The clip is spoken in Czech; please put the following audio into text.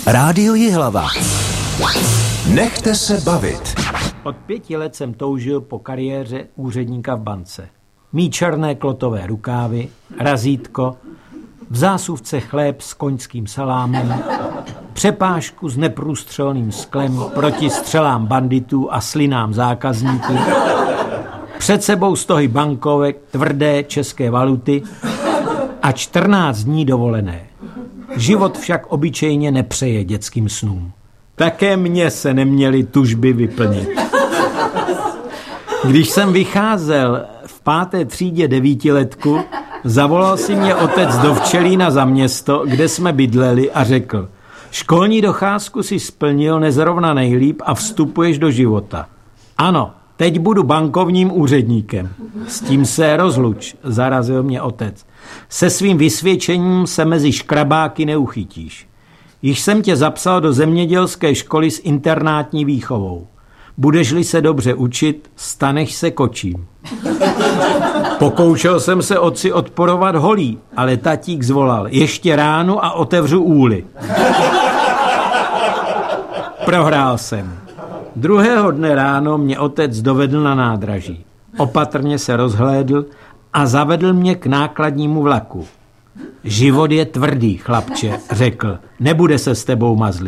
Rádio Jihlava. Nechte se bavit. Od 5 let jsem toužil po kariéře úředníka v bance. Mí černé klotové rukávy, razítko, v zásuvce chléb s koňským salámem, přepážku s neprůstřelným sklem proti střelám banditů a slinám zákazníků, před sebou stohy bankovek, tvrdé české valuty a 14 dní dovolené. Život však obyčejně nepřeje dětským snům. Také mně se neměly tužby vyplnit. Když jsem vycházel v 5. třídě 9letku, zavolal si mě otec do Včelína za město, kde jsme bydleli, a řekl: školní docházku si splnil nezrovna nejlíp a vstupuješ do života. Ano, teď budu bankovním úředníkem. S tím se rozluč, zarazil mě otec. Se svým vysvědčením se mezi škrabáky neuchytíš. Již jsem tě zapsal do zemědělské školy s internátní výchovou. Budeš-li se dobře učit, staneš se kočím. Pokoušel jsem se otci odporovat holí, ale tatík zvolal: ještě ráno a otevřu úly. Prohrál jsem. Druhého dne ráno mě otec dovedl na nádraží. Opatrně se rozhlédl a zavedl mě k nákladnímu vlaku. Život je tvrdý, chlapče, řekl, nebude se s tebou mazlit.